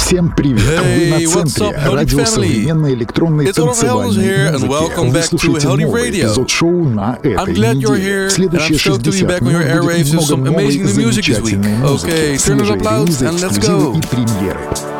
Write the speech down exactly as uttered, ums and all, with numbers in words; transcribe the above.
Всем привет! Вы на Hey, what's центре. up, Healthy Радио Family? современной электронной It's Olaf Helms танцевальной here, and музыки. welcome Вы back to слушаете Healthy новый Radio. эпизод шоу на этой I'm glad you're неделе. here, and I'm Следующие stoked to be шестьдесят back on your минут будет airwaves with много some новой amazing new music this week. замечательной музыки, Okay, turn it свежие up loud релизы, and let's эксклюзивы go. и премьеры.